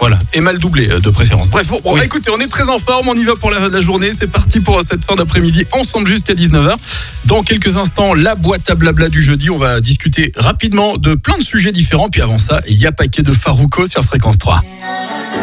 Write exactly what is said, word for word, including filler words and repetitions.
Voilà, et mal doublé de préférence. Bref, bon, bon oui. Écoutez, on est très en forme, on y va pour la, la journée. C'est parti pour cette fin d'après-midi, ensemble jusqu'à dix-neuf heures. Dans quelques instants, la boîte à blabla du jeudi. On va discuter rapidement de plein de sujets différents. Puis avant ça, il y a paquet de Farouko sur Fréquence trois.